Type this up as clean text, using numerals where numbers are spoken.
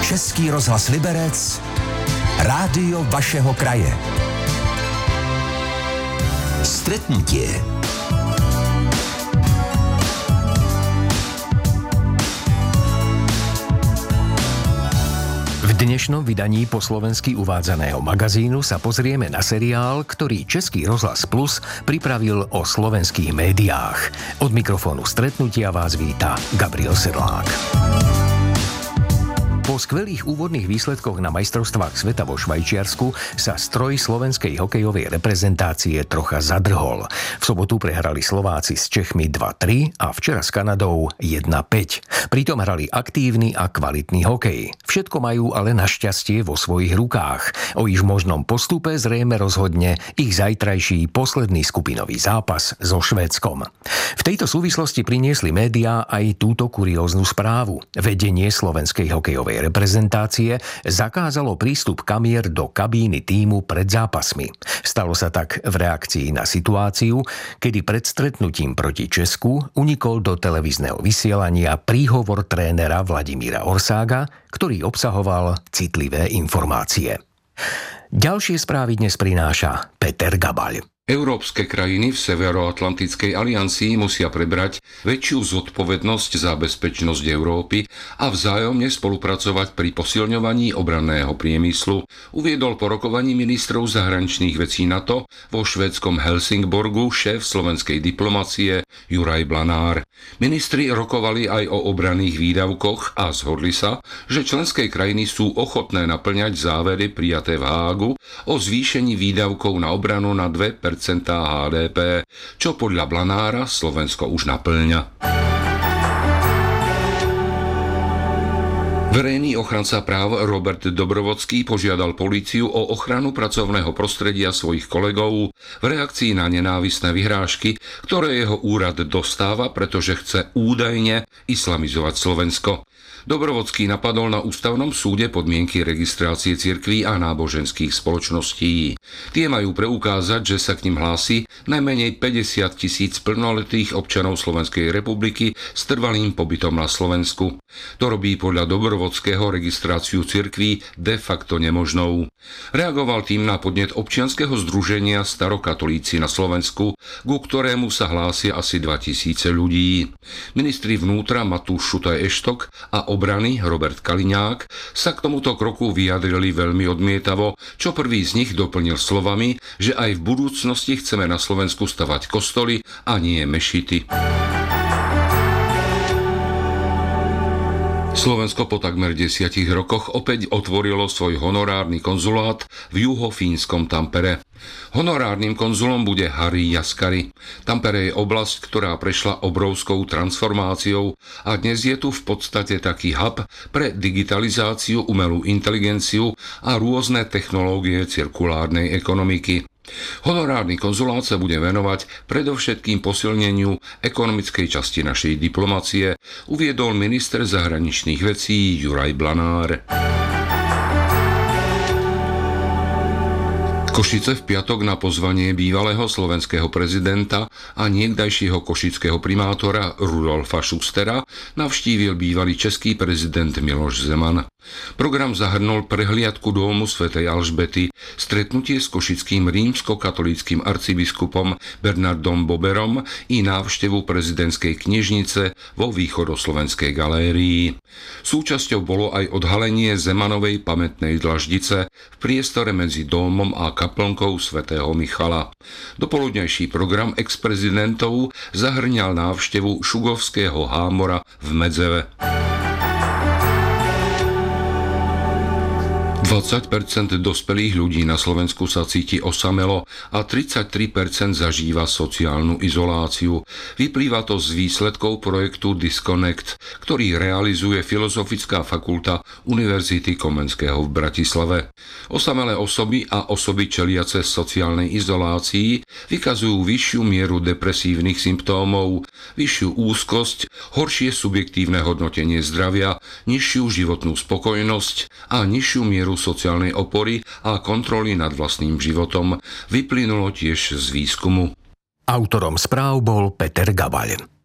Český rozhlas Liberec, rádio vašeho kraje. Stretnutie. V dnešnom vydaní po slovensky uvádzaného magazínu sa pozrieme na seriál, ktorý Český rozhlas Plus pripravil o slovenských médiách. Od mikrofónu Stretnutia vás víta Gabriel Sedlák. Po skvelých úvodných výsledkoch na majstrovstvách sveta vo Švajčiarsku sa stroj slovenskej hokejovej reprezentácie trocha zadrhol. V sobotu prehrali Slováci s Čechmi 2-3 a včera s Kanadou 1-5. Pritom hrali aktívny a kvalitný hokej. Všetko majú ale našťastie vo svojich rukách. O ich možnom postupe zrejme rozhodne ich zajtrajší posledný skupinový zápas so Švédskom. V tejto súvislosti priniesli médiá aj túto kurióznu správu. Vedenie slovenskej hokejovej reprezentácie zakázalo prístup kamier do kabíny tímu pred zápasmi. Stalo sa tak v reakcii na situáciu, kedy pred stretnutím proti Česku unikol do televízneho vysielania príhovor trénera Vladimíra Orsága, ktorý obsahoval citlivé informácie. Ďalšie správy dnes prináša Peter Gabaľ. Európske krajiny v Severoatlantickej aliancii musia prebrať väčšiu zodpovednosť za bezpečnosť Európy a vzájomne spolupracovať pri posilňovaní obranného priemyslu, uviedol po rokovaní ministrov zahraničných vecí NATO vo švédskom Helsingborgu šéf slovenskej diplomacie Juraj Blanár. Ministri rokovali aj o obranných výdavkoch a zhodli sa, že členské krajiny sú ochotné naplňať závery prijaté v Hágu o zvýšení výdavkov na obranu na 2% HDP, čo podľa Blanára Slovensko už naplňa. Verejný ochranca práv Robert Dobrovodský požiadal políciu o ochranu pracovného prostredia svojich kolegov v reakcii na nenávistné vyhrážky, ktoré jeho úrad dostáva, pretože chce údajne islamizovať Slovensko. Dobrovodský napadol na ústavnom súde podmienky registrácie cirkví a náboženských spoločností. Tie majú preukázať, že sa k nim hlási najmenej 50 000 plnoletých občanov Slovenskej republiky s trvalým pobytom na Slovensku. To robí podľa Dobrovodského registráciu cirkví de facto nemožnou. Reagoval tým na podnet občianskeho združenia Starokatolíci na Slovensku, ku ktorému sa hlásia asi 2000 ľudí. Ministri vnútra Matúš Šutaj-Eštok a obrany Robert Kaliňák sa k tomuto kroku vyjadrili veľmi odmietavo, čo prvý z nich doplnil slovami, že aj v budúcnosti chceme na Slovensku stavať kostoly a nie mešity. Slovensko po takmer 10 rokoch opäť otvorilo svoj honorárny konzulát v juhofínskom Tampere. Honorárnym konzulom bude Harri Jaskari. Tampere je oblasť, ktorá prešla obrovskou transformáciou a dnes je tu v podstate taký hub pre digitalizáciu, umelú inteligenciu a rôzne technológie cirkulárnej ekonomiky. Honorárny konzulát sa bude venovať predovšetkým posilneniu ekonomickej časti našej diplomacie, uviedol minister zahraničných vecí Juraj Blanár. Košice v piatok na pozvanie bývalého slovenského prezidenta a niekdajšieho košického primátora Rudolfa Schustera navštívil bývalý český prezident Miloš Zeman. Program zahrnul prehliadku domu svätej Alžbety, stretnutie s košickým rímskokatolíckym arcibiskupom Bernardom Boberom i návštevu prezidentskej knižnice vo východoslovenskej galérii. Súčasťou bolo aj odhalenie Zemanovej pamätnej dlaždice v priestore medzi domom a kaplnkou svätého Michala. Dopoludňajší program ex-prezidentov zahrňal návštevu šugovského hámora v Medzeve. 20% dospelých ľudí na Slovensku sa cíti osamelo a 33% zažíva sociálnu izoláciu. Vyplýva to z výsledkov projektu Disconnect, ktorý realizuje Filozofická fakulta Univerzity Komenského v Bratislave. Osamelé osoby a osoby čeliace sociálnej izolácii vykazujú vyššiu mieru depresívnych symptómov, vyššiu úzkosť, horšie subjektívne hodnotenie zdravia, nižšiu životnú spokojnosť a nižšiu mieru sociálnej opory a kontroly nad vlastným životom, vyplynulo tiež z výskumu. Autorom správ bol Peter Gabaľ.